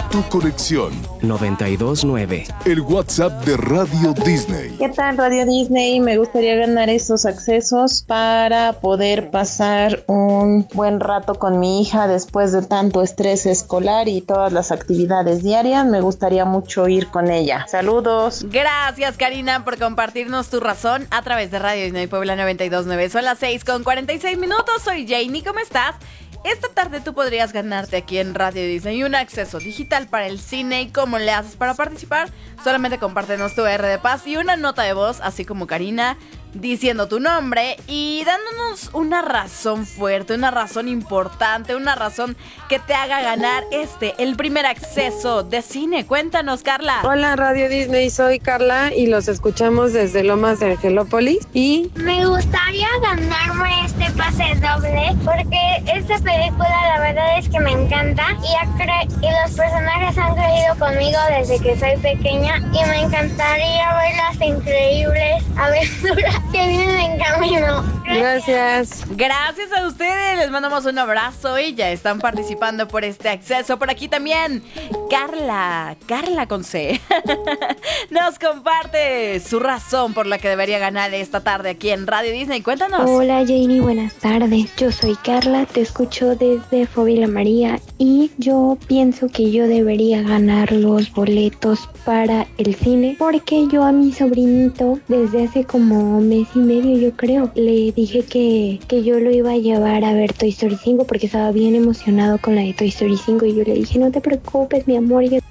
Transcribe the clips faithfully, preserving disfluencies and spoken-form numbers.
tu conexión. noventa y dos nueve. El WhatsApp de Radio Disney. ¿Qué tal, Radio Disney? Me gustaría ganar esos accesos para poder pasar un buen rato con mi hija después de tanto estrés escolar y todas las actividades diarias. Me gustaría mucho ir con ella. Saludos. Gracias, Karina, por compartirnos tu razón a través de Radio Disney Puebla noventa y dos nueve. Son las seis con cuarenta y seis minutos. Soy Janie, ¿cómo estás? Esta tarde tú podrías ganarte aquí en Radio Disney un acceso digital para el cine. ¿Y cómo le haces para participar? Solamente compártenos tu R de paz y una nota de voz, así como Karina, diciendo tu nombre y dándonos una razón fuerte, una razón importante, una razón que te haga ganar este, el primer acceso de cine. Cuéntanos, Carla. Hola, Radio Disney, soy Carla y los escuchamos desde Lomas de Angelópolis. Y me gustaría ganarme este pase doble porque esta película la verdad es que me encanta y, cre- y los personajes han crecido conmigo desde que soy pequeña y me encantaría ver las increíbles aventuras que vienen en camino. Gracias. Gracias a ustedes, les mandamos un abrazo y ya están participando por este acceso. Por aquí también Carla, Carla con C nos comparte su razón por la que debería ganar esta tarde aquí en Radio Disney. Cuéntanos. Hola Janie, buenas tardes. Yo soy Carla, te escucho desde Fobila María y yo pienso que yo debería ganar los boletos para el cine porque yo a mi sobrinito desde hace como un mes y medio yo creo le dije que, que yo lo iba a llevar a ver Toy Story cinco porque estaba bien emocionado con la de Toy Story cinco y yo le dije no te preocupes mi amor, yo...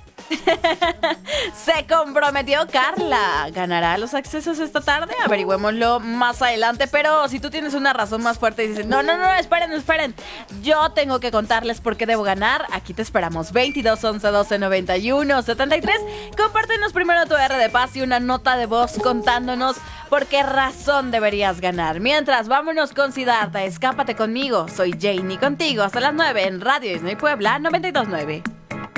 Se comprometió Carla. ¿Ganará los accesos esta tarde? Averigüémoslo más adelante. Pero si tú tienes una razón más fuerte y dices, no, no, no, esperen, esperen, yo tengo que contarles por qué debo ganar. Aquí te esperamos. veintidós, once, doce, noventa y uno, setenta y tres. Compártenos primero tu R de paz y una nota de voz contándonos por qué razón deberías ganar. Mientras, vámonos con Siddhartha. Escápate conmigo. Soy Janie contigo hasta las nueve en Radio Disney Puebla noventa y dos nueve.